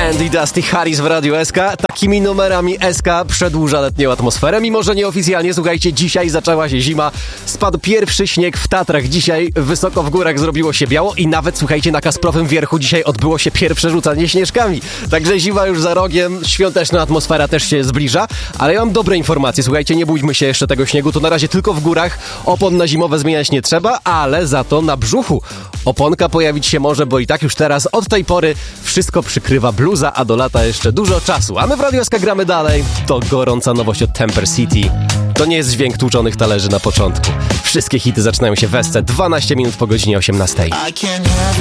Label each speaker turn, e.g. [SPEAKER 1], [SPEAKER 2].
[SPEAKER 1] Andy Dusty Harris w Radiu SK. Takimi numerami SK przedłuża letnią atmosferę. Mimo że nieoficjalnie, słuchajcie, dzisiaj zaczęła się zima. Spadł pierwszy śnieg w Tatrach. Dzisiaj wysoko w górach zrobiło się biało i nawet, słuchajcie, na Kasprowym Wierchu dzisiaj odbyło się pierwsze rzucanie śnieżkami. Także zima już za rogiem, świąteczna atmosfera też się zbliża. Ale ja mam dobre informacje. Słuchajcie, nie bójmy się jeszcze tego śniegu. To na razie tylko w górach. Opon na zimowe zmieniać nie trzeba, ale za to na brzuchu oponka pojawić się może, bo i tak już teraz od tej pory wszystko przykrywa bluza, a do lata jeszcze dużo czasu. A my w Radio SK gramy dalej. To gorąca nowość od Temper City. To nie jest dźwięk tłuczonych talerzy na początku. Wszystkie hity zaczynają się w SC 12 minut po godzinie 18.